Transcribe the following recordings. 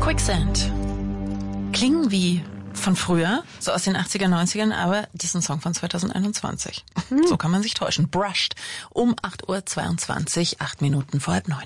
Quicksand. Klingen wie von früher, so aus den 80er, 90ern, aber das ist ein Song von 2021. So kann man sich täuschen. Brushed um 8:22 Uhr, 8 Minuten vor 8:30.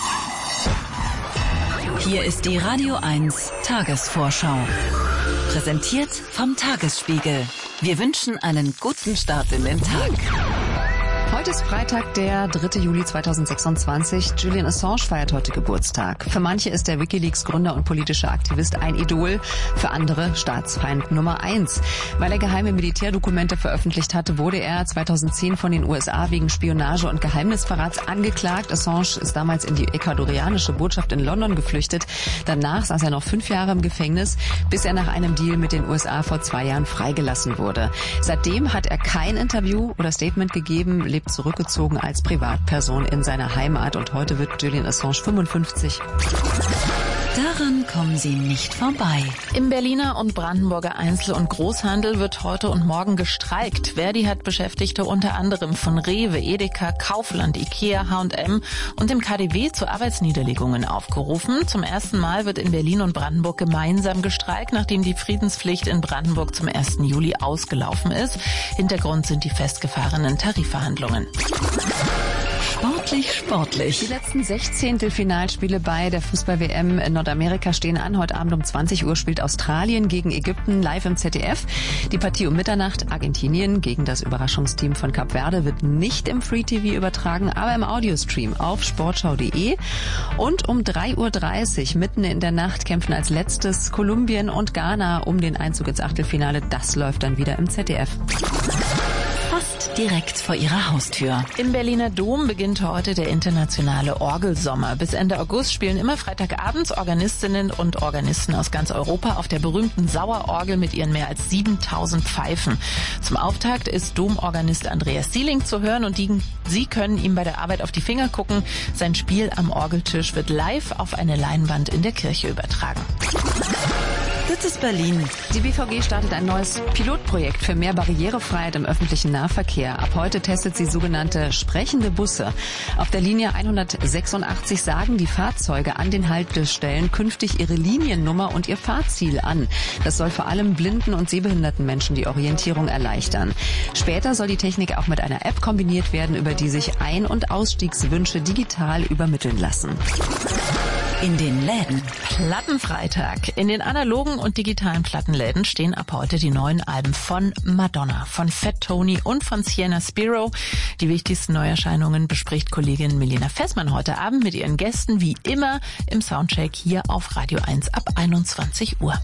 Hier ist die Radio 1 Tagesvorschau. Präsentiert vom Tagesspiegel. Wir wünschen einen guten Start in den Tag. Heute ist Freitag, der 3. Juli 2026. Julian Assange feiert heute Geburtstag. Für manche ist der WikiLeaks-Gründer und politische Aktivist ein Idol, für andere Staatsfeind Nummer 1. Weil er geheime Militärdokumente veröffentlicht hatte, wurde er 2010 von den USA wegen Spionage und Geheimnisverrats angeklagt. Assange ist damals in die ecuadorianische Botschaft in London geflüchtet. Danach saß er noch 5 Jahre im Gefängnis, bis er nach einem Deal mit den USA vor 2 Jahren freigelassen wurde. Seitdem hat er kein Interview oder Statement gegeben, lebt zurückgezogen als Privatperson in seiner Heimat und heute wird Julian Assange 55. Daran kommen Sie nicht vorbei. Im Berliner und Brandenburger Einzel- und Großhandel wird heute und morgen gestreikt. Verdi hat Beschäftigte unter anderem von Rewe, Edeka, Kaufland, Ikea, H&M und dem KaDeWe zu Arbeitsniederlegungen aufgerufen. Zum ersten Mal wird in Berlin und Brandenburg gemeinsam gestreikt, nachdem die Friedenspflicht in Brandenburg zum 1. Juli ausgelaufen ist. Hintergrund sind die festgefahrenen Tarifverhandlungen. Sportlich. Die letzten 16. Finalspiele bei der Fußball-WM in Nordamerika stehen an. Heute Abend um 20 Uhr spielt Australien gegen Ägypten live im ZDF. Die Partie um Mitternacht Argentinien gegen das Überraschungsteam von Kap Verde wird nicht im Free TV übertragen, aber im Audiostream auf sportschau.de. Und um 3:30 Uhr mitten in der Nacht kämpfen als letztes Kolumbien und Ghana um den Einzug ins Achtelfinale. Das läuft dann wieder im ZDF. Fast direkt vor Ihrer Haustür. Im Berliner Dom beginnt heute der internationale Orgelsommer. Bis Ende August spielen immer freitagabends Organistinnen und Organisten aus ganz Europa auf der berühmten Sauerorgel mit ihren mehr als 7000 Pfeifen. Zum Auftakt ist Domorganist Andreas Sieling zu hören und Sie können ihm bei der Arbeit auf die Finger gucken. Sein Spiel am Orgeltisch wird live auf eine Leinwand in der Kirche übertragen. Das ist Berlin. Die BVG startet ein neues Pilotprojekt für mehr Barrierefreiheit im öffentlichen Nahverkehr. Ab heute testet sie sogenannte sprechende Busse. Auf der Linie 186 sagen die Fahrzeuge an den Haltestellen künftig ihre Liniennummer und ihr Fahrziel an. Das soll vor allem blinden und sehbehinderten Menschen die Orientierung erleichtern. Später soll die Technik auch mit einer App kombiniert werden, über die sich Ein- und Ausstiegswünsche digital übermitteln lassen. In den Läden. Plattenfreitag. In den analogen und digitalen Plattenläden stehen ab heute die neuen Alben von Madonna, von Fat Tony und von Sienna Spiro. Die wichtigsten Neuerscheinungen bespricht Kollegin Milena Fessmann heute Abend mit ihren Gästen, wie immer im Soundcheck hier auf Radio 1 ab 21 Uhr.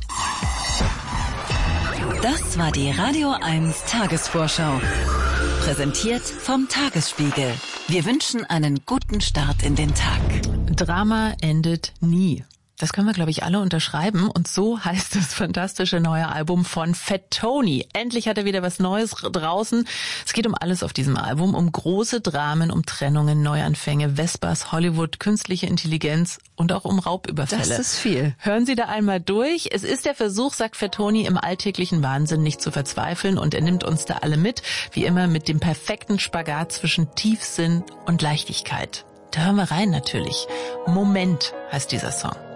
Das war die Radio 1 Tagesvorschau. Präsentiert vom Tagesspiegel. Wir wünschen einen guten Start in den Tag. Drama endet nie. Das können wir, glaube ich, alle unterschreiben. Und so heißt das fantastische neue Album von Fat Tony. Endlich hat er wieder was Neues draußen. Es geht um alles auf diesem Album. Um große Dramen, um Trennungen, Neuanfänge, Vespas, Hollywood, künstliche Intelligenz und auch um Raubüberfälle. Das ist viel. Hören Sie da einmal durch. Es ist der Versuch, sagt Fat Tony, im alltäglichen Wahnsinn nicht zu verzweifeln. Und er nimmt uns da alle mit. Wie immer mit dem perfekten Spagat zwischen Tiefsinn und Leichtigkeit. Da hören wir rein natürlich. Moment heißt dieser Song.